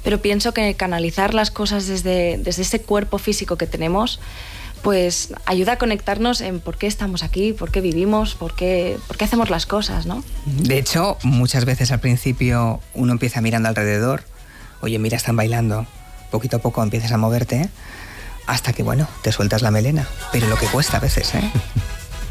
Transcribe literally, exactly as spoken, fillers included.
pero pienso que canalizar las cosas desde, desde ese cuerpo físico que tenemos, pues ayuda a conectarnos en por qué estamos aquí, por qué vivimos, por qué, por qué hacemos las cosas, ¿no? De hecho, muchas veces al principio uno empieza mirando alrededor, oye, mira, están bailando, poquito a poco empiezas a moverte, hasta que, bueno, te sueltas la melena, pero lo que cuesta a veces, ¿eh?